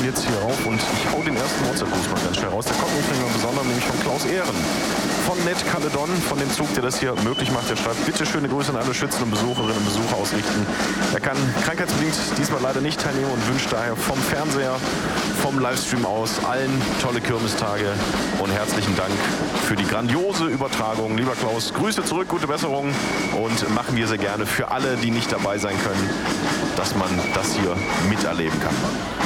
jetzt hier rauf und ich hau den ersten WhatsApp-Gruß mal ganz schnell raus. Der kommt übrigens besonders, nämlich von Klaus Ehren. Von Ned Caledon, von dem Zug, der das hier möglich macht. Der schreibt, bitte schöne Grüße an alle Schützen und Besucherinnen und Besucher ausrichten. Er kann krankheitsbedingt diesmal leider nicht teilnehmen und wünscht daher vom Fernseher, vom Livestream aus allen tolle Kirmestage und herzlichen Dank für die grandiose Übertragung. Lieber Klaus, Grüße zurück, gute Besserung und machen wir sehr gerne für alle, die nicht dabei sein können, dass man das hier miterleben kann.